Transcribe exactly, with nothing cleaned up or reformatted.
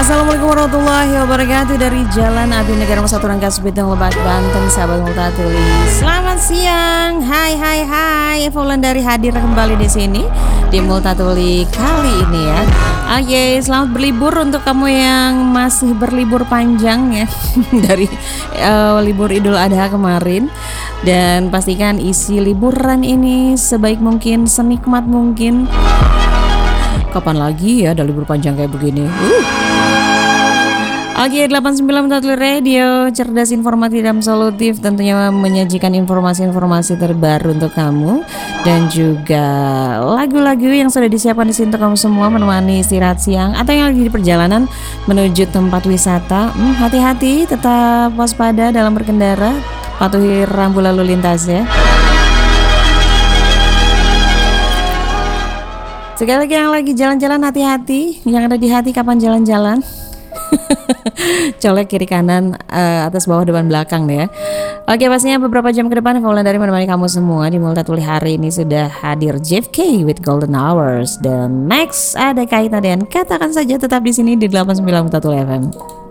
Assalamualaikum warahmatullahi wabarakatuh. Dari Jalan Abi Negara Satu Rangkas Bitung Lebak Banten, sahabat Multatuli. Selamat siang. Hai hai hai. Eva Wulandari hadir kembali di sini di Multatuli kali ini ya. Oke, selamat berlibur untuk kamu yang masih berlibur panjang ya dari uh, libur Idul Adha kemarin. Dan pastikan isi liburan ini sebaik mungkin, senikmat mungkin. Kapan lagi ya ada libur panjang kayak begini? Uh. Oke, delapan puluh sembilan Multatuli Radio, cerdas, informatif, dan solutif, tentunya menyajikan informasi-informasi terbaru untuk kamu dan juga lagu-lagu yang sudah disiapkan di sini untuk kamu semua menemani istirahat siang atau yang lagi di perjalanan menuju tempat wisata. Hmm, hati-hati, tetap waspada dalam berkendara, patuhi rambu lalu lintas ya. Sekali lagi yang lagi jalan-jalan hati-hati, yang ada di hati kapan jalan-jalan. Colek kiri kanan, uh, atas bawah depan belakang deh ya. Oke, pastinya beberapa jam ke depan Eva Wulandari menemani kamu semua di Multatuli hari ini sudah hadir J F K with Golden Hours. Dan next ada kaitan dengan katakan saja, tetap di sini di delapan puluh sembilan Multatuli F M.